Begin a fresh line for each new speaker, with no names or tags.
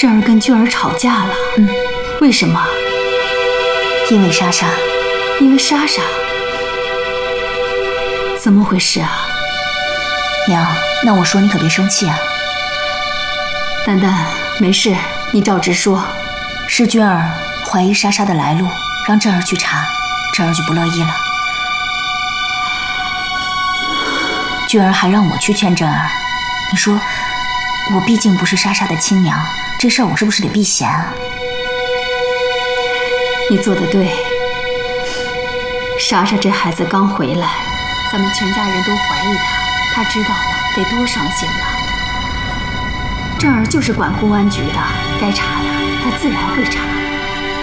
正儿跟俊儿吵架了。为什么？
因为莎莎。
因为莎莎？怎么回事啊？
娘，那我说你可别生气啊。
丹丹，没事，你照直说。
是俊儿怀疑莎莎的来路，让振儿去查，振儿就不乐意了。俊儿还让我去劝振儿，你说，我毕竟不是莎莎的亲娘，这事儿我是不是得避嫌啊？
你做得对。莎莎这孩子刚回来，咱们全家人都怀疑她，她知道了得多伤心呐。振儿就是管公安局的，该查的她自然会查。